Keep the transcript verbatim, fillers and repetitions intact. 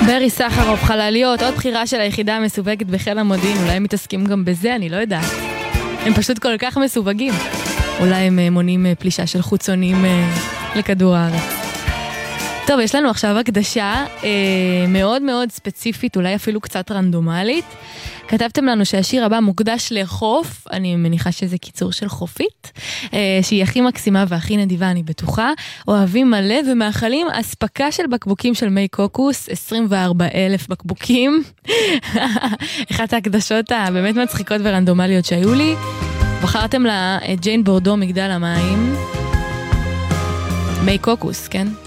ברי סחרוף, חלליות, עוד בחירה של היחידה המסווגת בחיל המודיעין, אולי הם מתעסקים גם בזה, אני לא יודעת. הם פשוט כל כך מסווגים. אולי הם מונים פלישה של חוצונים לכדור הארץ. טוב, יש לנו עכשיו הקדשה אה, מאוד מאוד ספציפית, אולי אפילו קצת רנדומלית. כתבתם לנו שהשיר הבא מוקדש לחוף, אני מניחה שזה קיצור של חופית, אה, שהיא הכי מקסימה והכי נדיבה, אני בטוחה. אוהבים מלא ומאכלים אספקה של בקבוקים של מי קוקוס, עשרים וארבעה אלף בקבוקים. אחת ההקדשות הבאמת מצחיקות ורנדומליות שהיו לי. בחרתם לה ג'יין בורדו מגדל המים. מי קוקוס, כן?